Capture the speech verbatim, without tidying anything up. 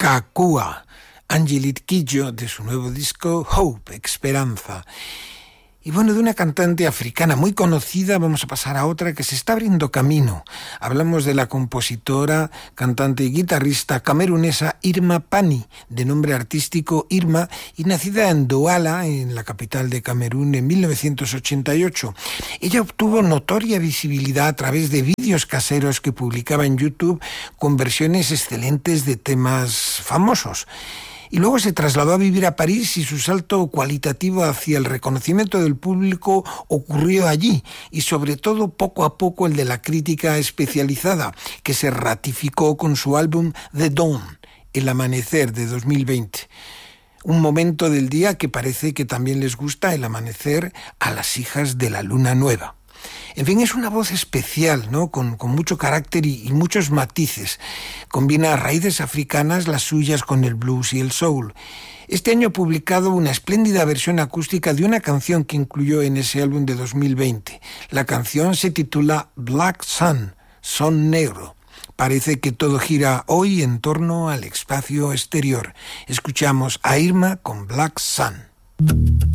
Kakua, Angelique Kidjo, de su nuevo disco Hope, Esperanza. Y bueno, de una cantante africana muy conocida vamos a pasar a otra que se está abriendo camino. Hablamos de la compositora, cantante y guitarrista camerunesa Irma Pani, de nombre artístico Irma, y nacida en Douala, en la capital de Camerún, en mil novecientos ochenta y ocho. Ella obtuvo notoria visibilidad a través de vídeos caseros que publicaba en YouTube con versiones excelentes de temas famosos. Y luego se trasladó a vivir a París y su salto cualitativo hacia el reconocimiento del público ocurrió allí, y sobre todo poco a poco el de la crítica especializada, que se ratificó con su álbum The Dawn, El Amanecer, de dos mil veinte. Un momento del día que parece que también les gusta, el amanecer, a las hijas de la luna nueva. En fin, es una voz especial, ¿no? Con, con mucho carácter y, y muchos matices. Combina raíces africanas, las suyas, con el blues y el soul. Este año ha publicado una espléndida versión acústica de una canción que incluyó en ese álbum de dos mil veinte. La canción se titula Black Sun, Son Negro. Parece que todo gira hoy en torno al espacio exterior. Escuchamos a Irma con Black Sun.